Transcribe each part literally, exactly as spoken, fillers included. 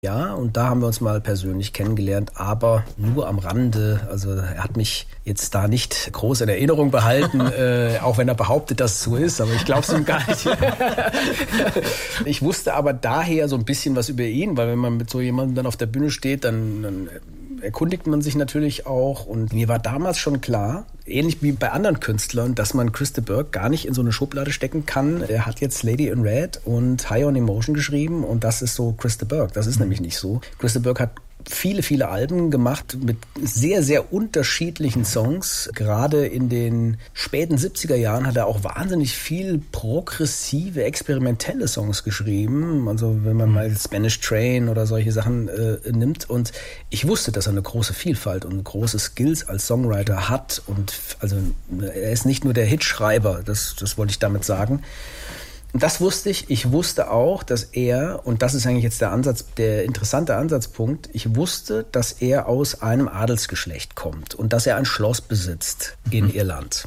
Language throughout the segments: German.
Ja, und da haben wir uns mal persönlich kennengelernt, aber nur am Rande. Also er hat mich jetzt da nicht groß in Erinnerung behalten, äh, auch wenn er behauptet, dass es so ist, aber ich glaube es ihm gar nicht. Ich wusste aber daher so ein bisschen was über ihn, weil wenn man mit so jemandem dann auf der Bühne steht, dann, dann erkundigt man sich natürlich auch. Und mir war damals schon klar, ähnlich wie bei anderen Künstlern, dass man Chris de Burgh gar nicht in so eine Schublade stecken kann. Er hat jetzt Lady in Red und High on Emotion geschrieben und das ist so Chris de Burgh. Das ist mhm. nämlich nicht so. Chris de Burgh hat viele, viele Alben gemacht mit sehr, sehr unterschiedlichen Songs. Gerade in den späten siebziger Jahren hat er auch wahnsinnig viel progressive, experimentelle Songs geschrieben. Also wenn man mal Spanish Train oder solche Sachen äh, nimmt. Und ich wusste, dass er eine große Vielfalt und große Skills als Songwriter hat. Und also er ist nicht nur der Hitschreiber, das, das wollte ich damit sagen. Das wusste ich. Ich wusste auch, dass er, und das ist eigentlich jetzt der Ansatz, der interessante Ansatzpunkt, ich wusste, dass er aus einem Adelsgeschlecht kommt und dass er ein Schloss besitzt in mhm. Irland.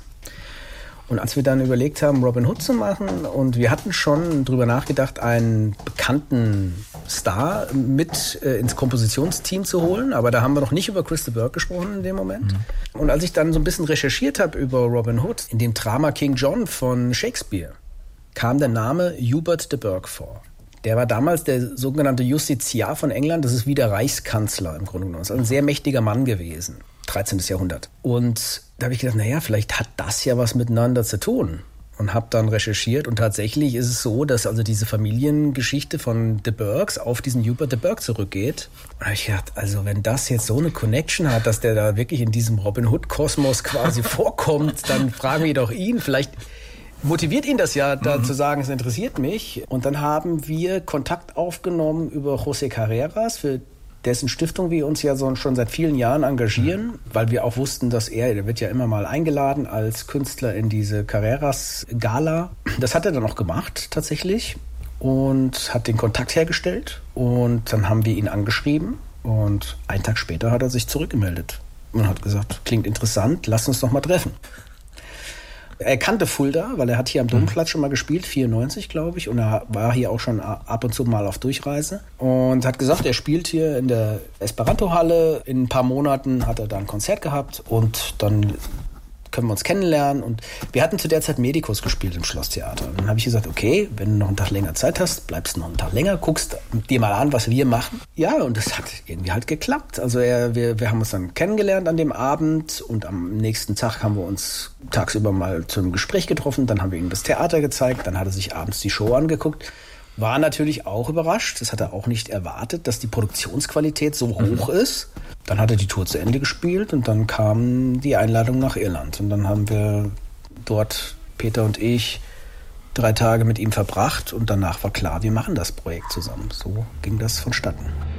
Und als wir dann überlegt haben, Robin Hood zu machen, und wir hatten schon drüber nachgedacht, einen bekannten Star mit äh, ins Kompositionsteam zu holen, aber da haben wir noch nicht über Chris de Burgh gesprochen in dem Moment. Mhm. Und als ich dann so ein bisschen recherchiert habe über Robin Hood, in dem Drama King John von Shakespeare, kam der Name Hubert de Burgh vor. Der war damals der sogenannte Justiziar von England. Das ist wie der Reichskanzler im Grunde genommen. Das ist ein sehr mächtiger Mann gewesen, dreizehnten Jahrhundert. Und da habe ich gedacht, naja, vielleicht hat das ja was miteinander zu tun. Und habe dann recherchiert und tatsächlich ist es so, dass also diese Familiengeschichte von de Burghs auf diesen Hubert de Burgh zurückgeht. Und da habe ich gedacht, also wenn das jetzt so eine Connection hat, dass der da wirklich in diesem Robin Hood-Kosmos quasi vorkommt, dann fragen wir doch ihn, vielleicht motiviert ihn das ja, da mhm. zu sagen, es interessiert mich. Und dann haben wir Kontakt aufgenommen über José Carreras, für dessen Stiftung wir uns ja so schon seit vielen Jahren engagieren, mhm. weil wir auch wussten, dass er, der wird ja immer mal eingeladen als Künstler in diese Carreras-Gala. Das hat er dann auch gemacht, tatsächlich, und hat den Kontakt hergestellt. Und dann haben wir ihn angeschrieben und einen Tag später hat er sich zurückgemeldet und hat gesagt, klingt interessant, lass uns doch mal treffen. Er kannte Fulda, weil er hat hier am Domplatz schon mal gespielt, vierundneunzig, glaube ich. Und er war hier auch schon ab und zu mal auf Durchreise. Und hat gesagt, er spielt hier in der Esperanto-Halle. In ein paar Monaten hat er da ein Konzert gehabt. Und dann können wir uns kennenlernen. Und wir hatten zu der Zeit Medicus gespielt im Schlosstheater. Und dann habe ich gesagt, okay, wenn du noch einen Tag länger Zeit hast, bleibst du noch einen Tag länger, guckst dir mal an, was wir machen. Ja, und das hat irgendwie halt geklappt. Also er, wir, wir haben uns dann kennengelernt an dem Abend und am nächsten Tag haben wir uns tagsüber mal zu einem Gespräch getroffen. Dann haben wir ihm das Theater gezeigt. Dann hat er sich abends die Show angeguckt. War natürlich auch überrascht. Das hat er auch nicht erwartet, dass die Produktionsqualität so hoch mhm. ist. Dann hat er die Tour zu Ende gespielt und dann kam die Einladung nach Irland. Und dann haben wir dort, Peter und ich, drei Tage mit ihm verbracht. Und danach war klar, wir machen das Projekt zusammen. So ging das vonstatten.